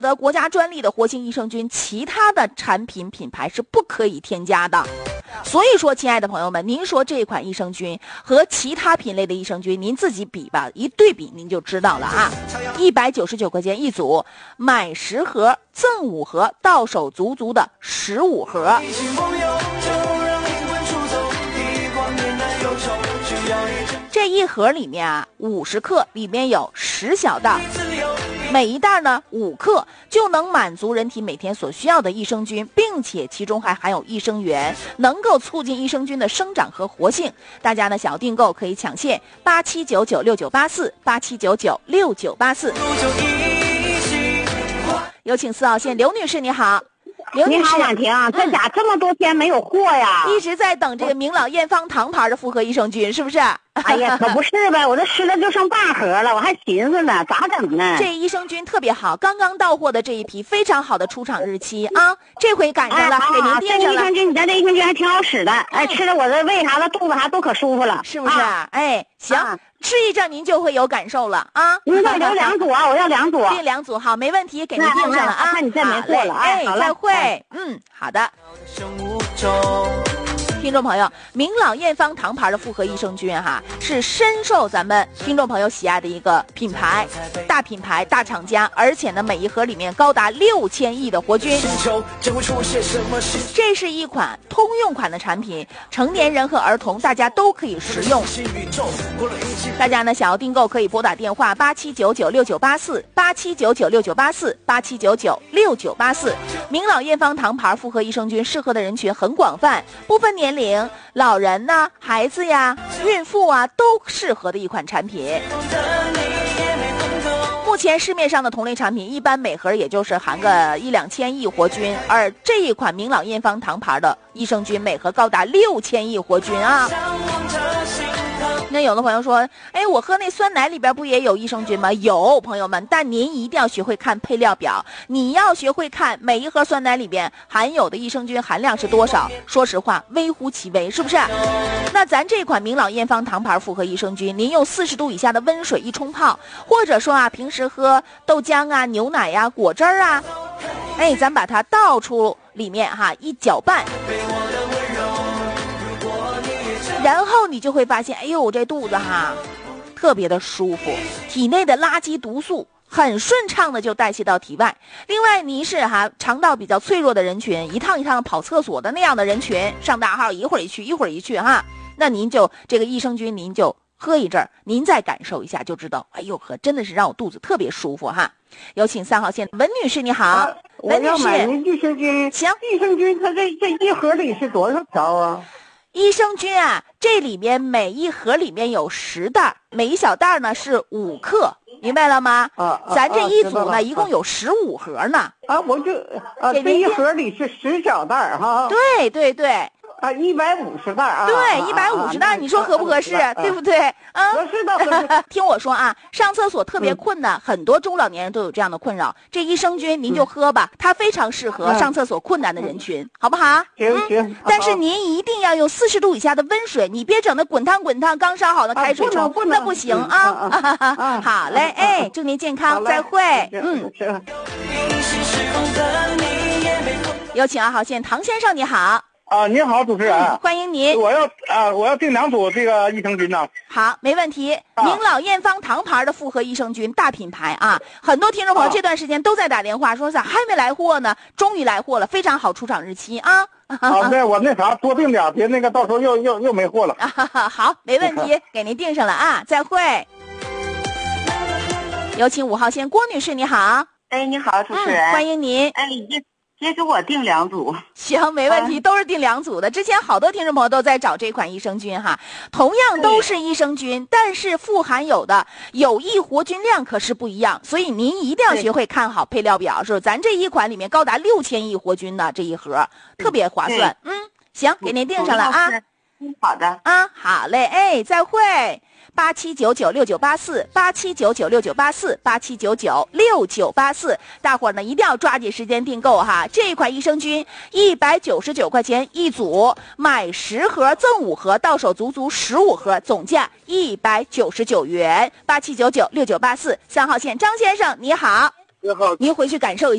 的国家专利的活性益生菌，其他的产品品牌是不可以添加的。所以说，亲爱的朋友们，您说这款益生菌和其他品类的益生菌，您自己比吧，一对比您就知道了啊。199块钱一组，买10盒赠5盒，到手足足的15盒。这一盒里面啊，50克，里面有10小袋，每一袋呢5克，就能满足人体每天所需要的益生菌，并且其中还含有益生元，能够促进益生菌的生长和活性。大家呢想要订购可以抢现87996984，87996984。有请4号线刘女士，你好。刘女士， 你好，婉婷，这家这么多天没有货呀？ 一直在等这个明朗验方堂牌的复合益生菌，是不是？ 哎呀，可不是呗，我这吃了就剩半盒了，我还寻思呢，咋整呢？ 这益生菌特别好，刚刚到货的这一批非常好的出厂日期啊，这回赶上了，给您订上了。 这益生菌，你家这益生菌还挺好使的，哎，吃了我的胃啥的，肚子啥都可舒服了， 是不是？哎，行，吃一阵您就会有感受了啊。 您再留2组啊，我要2组， 订2组，好，没问题，给您订上了啊。 看你再没货了， 哎，再会，好的。听众朋友，明朗验方堂牌的复合益生菌是深受咱们听众朋友喜爱的一个品牌，大品牌大厂家，而且呢每一盒里面高达6000亿的活菌。这是一款通用款的产品，成年人和儿童大家都可以食用。大家呢想要订购可以拨打电话87996984，87996984，87996984。明朗验方堂牌复合益生菌适合的人群很广泛，不分年龄，老人呐、孩子呀、孕妇啊都适合的一款产品。目前市面上的同类产品一般每盒也就是含个1-2千亿活菌，而这一款明朗验方堂牌的益生菌每盒高达6000亿活菌啊。那有的朋友说，哎，我喝那酸奶里边不也有益生菌吗？有，朋友们，但您一定要学会看配料表，你要学会看每一盒酸奶里边含有的益生菌含量是多少。说实话，微乎其微，是不是？那咱这款明朗验方堂牌复合益生菌，您用40度以下的温水一冲泡，或者说平时喝豆浆啊、牛奶呀、果汁啊，哎，咱把它倒出里面一搅拌。然后你就会发现，哎呦，这肚子特别的舒服，体内的垃圾毒素很顺畅的就代谢到体外。另外，您是肠道比较脆弱的人群，一趟一趟跑厕所的那样的人群，上大号一会儿一去那您就这个益生菌您就喝一阵儿，您再感受一下就知道，哎呦呵，真的是让我肚子特别舒服有请3号线文女士，你好。 文女士，我要买那益生菌。 行， 益生菌它这一盒里是多少条啊？ 益生菌这里面每一盒里面有10袋，每一小袋呢是5克，明白了吗？咱这一组呢一共有15盒呢。 我就这一盒里是10小袋对对对。 150袋对，150袋，你说合不合适？对不对？ 合适的，合适。 听我说上厕所特别困难，很多中老年人都有这样的困扰。这益生菌您就喝吧，它非常适合上厕所困难的人群，好不好？ 行。 但是您一定要用40度以下的温水，你别整那滚烫刚烧好的开水冲，那不行啊！好嘞，哎，祝您健康，再会。有请2号线唐先生，你好。 您好，主持人， 欢迎您。 我要订2组这个益生菌呢。 好，没问题。明朗验方堂牌的复合益生菌，大品牌很多听众朋友这段时间都在打电话说咋还没来货呢？终于来货了，非常好出厂日期对，我那啥多订点，别那个到时候又没货了。 好，没问题，给您订上了再会。有请5号线郭女士，你好。 哎，你好，主持人， 欢迎您。 哎，先给我订2组。 行，没问题，都是订2组的。之前好多听众朋友都在找这款益生菌同样都是益生菌，但是富含有的有益活菌量可是不一样，所以您一定要学会看好配料表，是咱这一款里面高达6000亿活菌的这一盒，特别划算。行，给您订上了好的好嘞，哎，再会。87996984，87996984，87996984，大伙儿呢一定要抓紧时间订购这一款益生菌199块钱一组，买10盒赠5盒，到手足足15盒，总价199元。87996984，3号线张先生你好。 您好。 您回去感受一下。